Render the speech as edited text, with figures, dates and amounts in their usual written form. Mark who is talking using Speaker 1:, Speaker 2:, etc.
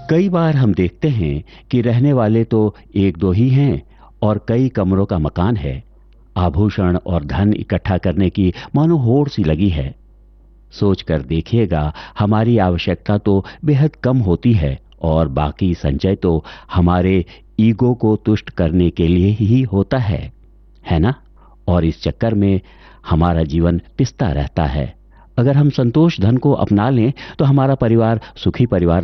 Speaker 1: कई बार हम देखते हैं कि रहने वाले तो एक दो ही हैं और कई कमरों का मकान है। आभूषण और धन इकट्ठा करने की मानो होड़ सी लगी है। सोच कर देखिएगा, हमारी आवश्यकता तो बेहद कम होती है और बाकी संचय तो हमारे ईगो को तुष्ट करने के लिए ही होता है ना? और इस चक्कर में हमारा जीवन पिसता रहता है। अगर हम संतोष धन को अपना लें तो हमारा परिवार सुखी परिवार